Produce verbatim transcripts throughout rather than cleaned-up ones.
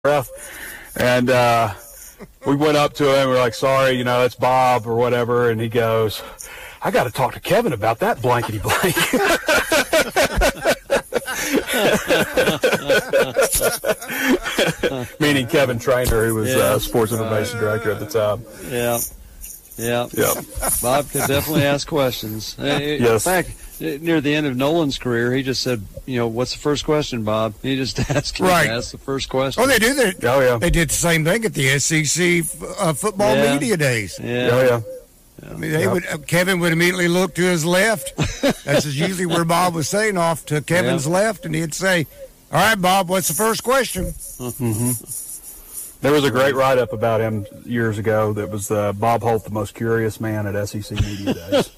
breath. And uh, we went up to him. We're like, sorry, you know, it's Bob or whatever. And he goes, I got to talk to Kevin about that blankety blank. Meaning Kevin Trainer, who was yeah, uh, sports information right. director at the time. Yeah. Yeah. Yeah. Bob could definitely ask questions. In yes. fact, near the end of Nolan's career, he just said, you know, what's the first question, Bob? He just asked him right. to ask the first question. Oh, they do that. Oh, yeah. They did the same thing at the S E C uh, football yeah. media days. Yeah. Oh, yeah. I mean, they yep. would. Uh, Kevin would immediately look to his left. That's usually where Bob was saying, off to Kevin's yeah. left, and he'd say, all right, Bob, what's the first question? Mm-hmm. There was a great write-up about him years ago that was uh, Bob Holt, the most curious man at S E C Media Days.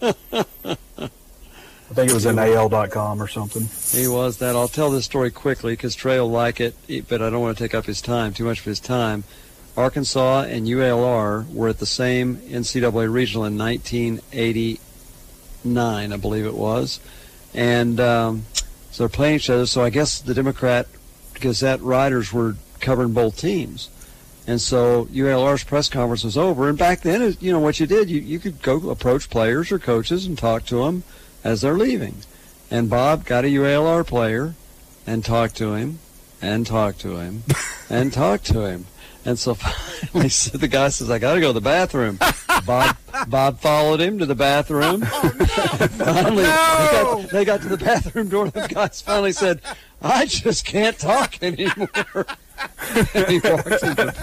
I think it was in A L dot com or something. He was that. I'll tell this story quickly because Trey will like it, but I don't want to take up his time, too much of his time. Arkansas and U A L R were at the same N C double A regional in nineteen eighty-nine, I believe it was. And um, so they're playing each other. So I guess the Democrat Gazette writers were covering both teams. And so U A L R's press conference was over. And back then, you know, what you did, you, you could go approach players or coaches and talk to them as they're leaving. And Bob got a U A L R player and talked to him and talked to him and talked to him. And so finally the guy says, I got to go to the bathroom. Bob Bob followed him to the bathroom. Oh, no. finally, no. they, got, they got to the bathroom door. The guys finally said, I just can't talk anymore. And he walked into the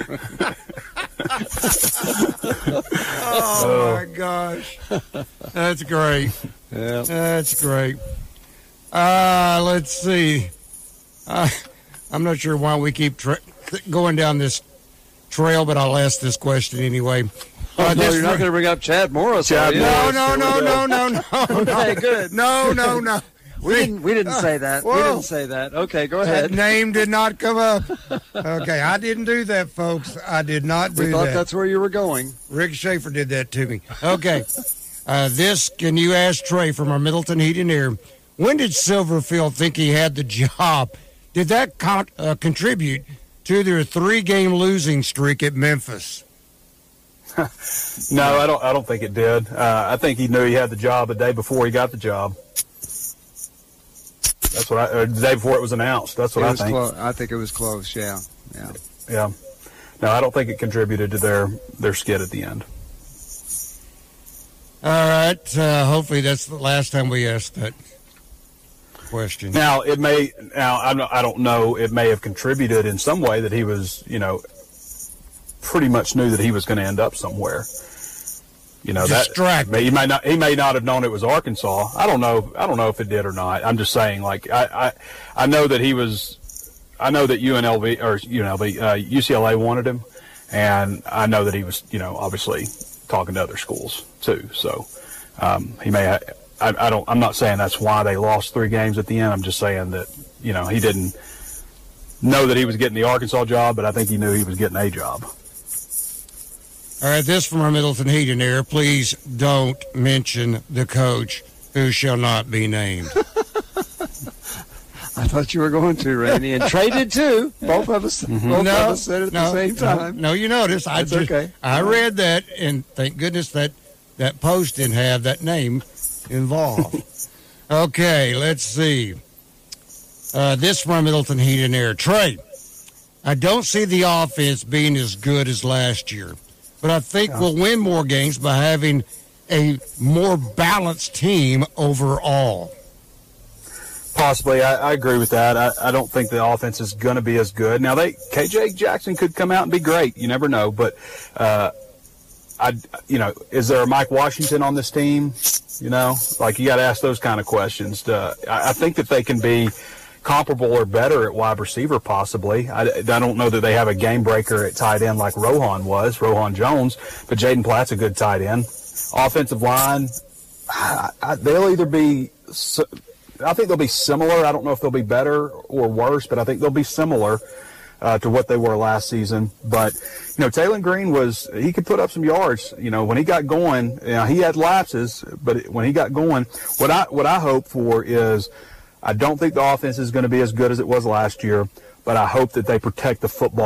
bathroom. Oh, my gosh. That's great. Yeah. That's great. Uh, let's see. Uh, I'm not sure why we keep tra- going down this trail, but I'll ask this question anyway. Uh, oh, no, you're not going to bring up Chad Morris, Chad are you? No, no, no, no, no, no, no. Okay, good. No, no, no. We didn't. We didn't say that. Whoa. We didn't say that. Okay, go ahead. That name did not come up. Okay, I didn't do that, folks. I did not do that. We thought that's where you were going. Rick Schaefer did that to me. Okay, uh, this can you ask Trey from our Middleton Heat and Air? When did Silverfield think he had the job? Did that con- uh, contribute to their three-game losing streak at Memphis? No, I don't. I don't think it did. Uh, I think he knew he had the job a day before he got the job. That's what I. Or the day before it was announced. That's what it I was think. Close. I think it was close. Yeah, yeah, yeah. No, I don't think it contributed to their their skid at the end. All right. Uh, hopefully, that's the last time we ask that question. Now it may. Now I'm not, I don't know. It may have contributed in some way that he was, you know, pretty much knew that he was going to end up somewhere. You know, Distract. that he may not. He may not have known it was Arkansas. I don't know. I don't know if it did or not. I'm just saying. Like I, I, I know that he was. I know that U N L V or U N L V, uh, U C L A wanted him, and I know that he was, you know, obviously talking to other schools too. So um, he may. Have, I, I don't. I'm not saying that's why they lost three games at the end. I'm just saying that, you know, he didn't know that he was getting the Arkansas job, but I think he knew he was getting a job. All right, this from our Middleton Heat and Air. Please don't mention the coach who shall not be named. I thought you were going to, Randy, and Trey did too. Both of us, mm-hmm. both no, of us said it at no, the same time. No, no you notice I That's just okay. I read that, and thank goodness that that post didn't have that name involved. Okay, let's see. Uh, this from our Middleton Heat and Air. Trey, I don't see the offense being as good as last year, but I think yeah. we'll win more games by having a more balanced team overall. Possibly. I, I agree with that. I, I don't think the offense is going to be as good. Now, they K J Jackson could come out and be great. You never know. But, uh, I, you know, is there a Mike Washington on this team? You know, like you got to ask those kind of questions. To, I, I think that they can be comparable or better at wide receiver, possibly. I, I don't know that they have a game breaker at tight end like Rohan was, Rohan Jones, but Jaden Platt's a good tight end. Offensive line, I, I, they'll either be, I think they'll be similar. I don't know if they'll be better or worse, but I think they'll be similar uh, to what they were last season. But, you know, Taylor Green was, he could put up some yards. You know, when he got going, you know, he had lapses, but when he got going, what I, what I hope for is, I don't think the offense is going to be as good as it was last year, but I hope that they protect the football